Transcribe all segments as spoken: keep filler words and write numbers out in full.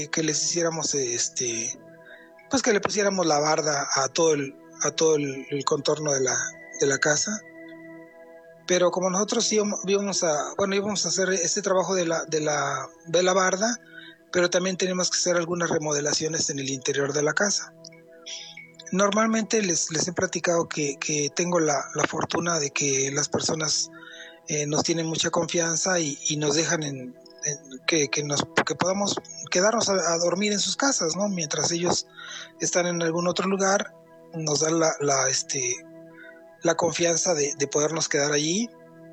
que les hiciéramos, este, pues que le pusiéramos la barda a todo el, a todo el, el contorno de la, de la casa. Pero como nosotros íbamos, íbamos a, bueno, íbamos a hacer este trabajo de la, de la, de la barda, pero también tenemos que hacer algunas remodelaciones en el interior de la casa. Normalmente les, les he platicado que, que tengo la, la fortuna de que las personas eh, nos tienen mucha confianza y, y nos dejan en, en que, que, nos, que podamos quedarnos a, a dormir en sus casas, ¿no? Mientras ellos están en algún otro lugar, nos dan la, la, este, la confianza de, de podernos quedar allí.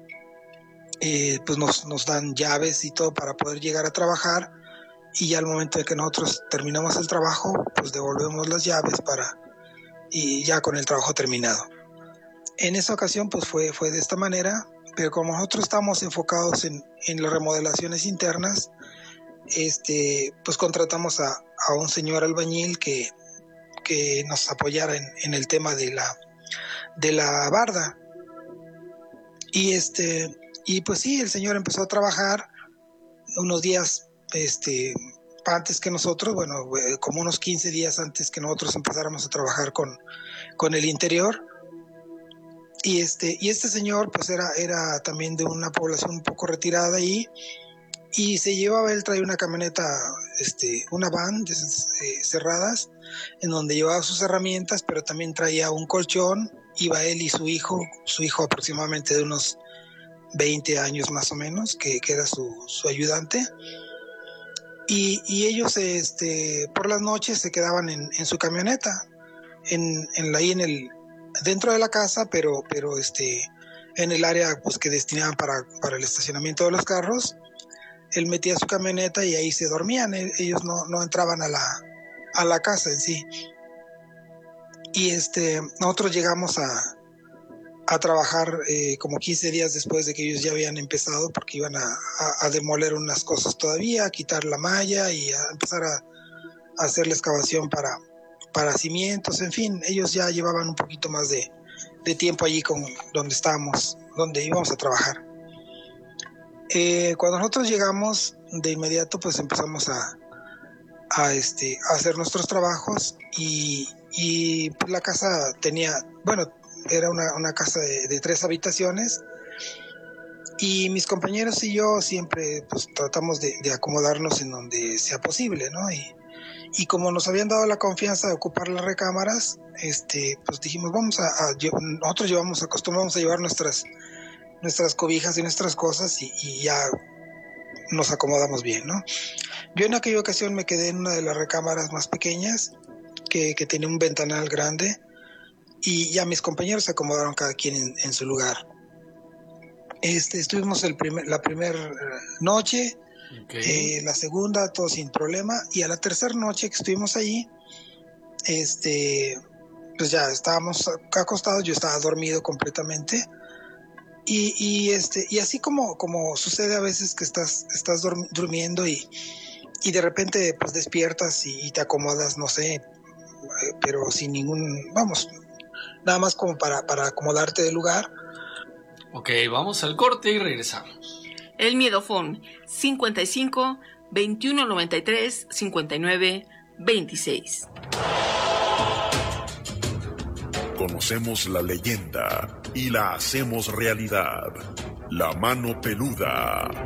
Eh, pues nos, nos dan llaves y todo para poder llegar a trabajar, y ya al momento de que nosotros terminamos el trabajo, pues devolvemos las llaves para y ya con el trabajo terminado. En esa ocasión pues fue, fue de esta manera, pero como nosotros estamos enfocados en, en las remodelaciones internas, este, pues contratamos a, a un señor albañil que, que nos apoyara en, en el tema de la, de la barda. Y, este, y pues sí, el señor empezó a trabajar unos días este, antes que nosotros, bueno, como unos quince días antes que nosotros empezáramos a trabajar con, con el interior. Y este, y este señor pues era, era también de una población un poco retirada ahí, y se llevaba, él traía una camioneta, este, una van de esas, eh, cerradas, en donde llevaba sus herramientas, pero también traía un colchón. Iba él y su hijo, su hijo aproximadamente de unos veinte años más o menos, que, que era su, su ayudante. Y, y ellos este, por las noches se quedaban en, en su camioneta, en, en la, ahí en el, dentro de la casa, pero, pero este, en el área pues, que destinaban para, para el estacionamiento de los carros. Él metía su camioneta y ahí se dormían, ellos no, no entraban a la, a la casa en sí. Y este, nosotros llegamos a, a trabajar eh, como quince días después de que ellos ya habían empezado, porque iban a, a, a demoler unas cosas todavía, a quitar la malla y a empezar a, a hacer la excavación para, para cimientos, en fin, ellos ya llevaban un poquito más de, de tiempo allí con donde estábamos, donde íbamos a trabajar. Eh, cuando nosotros llegamos, de inmediato pues empezamos a, a, este, a hacer nuestros trabajos, y, y pues la casa tenía, bueno, era una, una casa de, de tres habitaciones, y mis compañeros y yo siempre pues tratamos de, de acomodarnos en donde sea posible, ¿no? Y, y como nos habían dado la confianza de ocupar las recámaras, este, pues dijimos, vamos a, a nosotros llevamos, acostumbramos a llevar nuestras, nuestras cobijas y nuestras cosas, y, y ya nos acomodamos bien, ¿no? Yo en aquella ocasión me quedé en una de las recámaras más pequeñas, que, que tenía un ventanal grande, y ya mis compañeros se acomodaron cada quien en, en su lugar. Este, estuvimos el primer, la primera noche, okay. eh, la segunda todo sin problema, y a la tercera noche que estuvimos allí, este, pues ya estábamos acostados, yo estaba dormido completamente, y, y este, y así como, como sucede a veces que estás, estás dorm- durmiendo y, y de repente pues despiertas y, y te acomodas, no sé, pero sin ningún, vamos, nada más como para, para acomodarte de lugar. Ok, vamos al corte y regresamos. El Miedofón, cincuenta y cinco, veintiuno noventa y tres, cincuenta y nueve, veintiséis. Conocemos la leyenda y la hacemos realidad. La mano peluda.